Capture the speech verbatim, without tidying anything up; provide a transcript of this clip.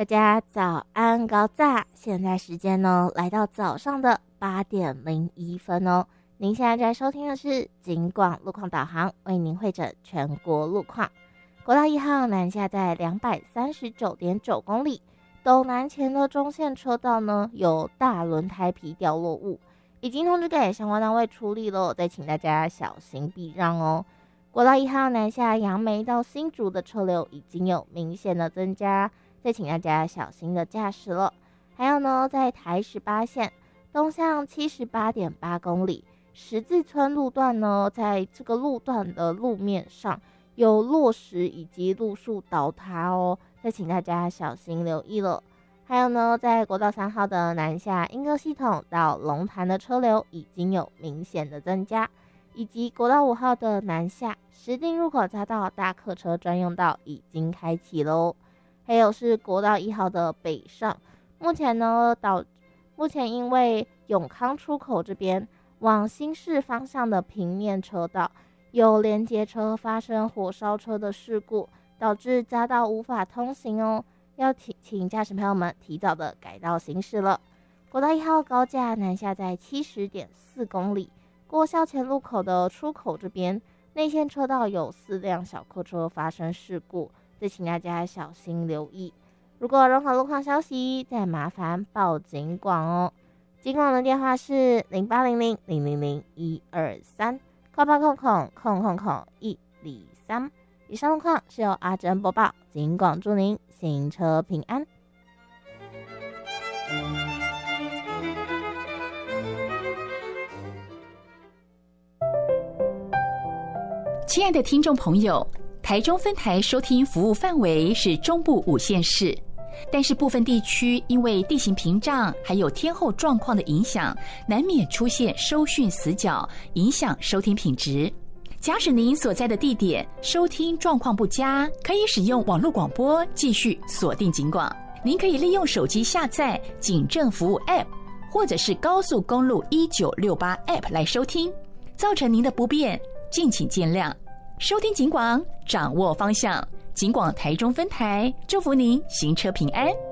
大家早安高炸，现在时间呢来到早上的八点零一分哦。您现在在收听的是警广路况导航，为您汇整全国路况。国道一号南下在两百三十九点九公里，斗南前的中线车道呢有大轮胎皮掉落物，已经通知给相关单位处理了，再请大家小心避让哦。国道一号南下杨梅到新竹的车流已经有明显的增加，再请大家小心的驾驶了。还有呢，在台十八线东向七十八点八公里十字村路段呢，在这个路段的路面上有落石以及路树倒塌哦，再请大家小心留意了。还有呢，在国道三号的南下莺歌系统到龙潭的车流已经有明显的增加，以及国道五号的南下石碇入口匝道大客车专用道已经开启喽。还有是国道一号的北上，目前呢导目前因为永康出口这边往新市方向的平面车道有连接车发生火烧车的事故，导致匝道无法通行哦，要提请驾驶朋友们提早的改道行驶了。国道一号高架南下在七十点四公里，过校前路口的出口这边内线车道有四辆小客车发生事故，再请大家小心留意。如果有任何路况消息，再麻烦报警广哦。警广的电话是零八零零零零零一二三，空八空空空空空一零三。以上路况是由阿珍播报，警广祝您行车平安。 亲爱的听众朋友，台中分台收听服务范围是中部五县市，但是部分地区因为地形屏障还有天候状况的影响，难免出现收讯死角，影响收听品质。假使您所在的地点收听状况不佳，可以使用网络广播继续锁定警广。您可以利用手机下载警政服务 App 或者是高速公路一九六八 App 来收听，造成您的不便敬请见谅。收听警广，掌握方向，警广台中分台，祝福您行车平安。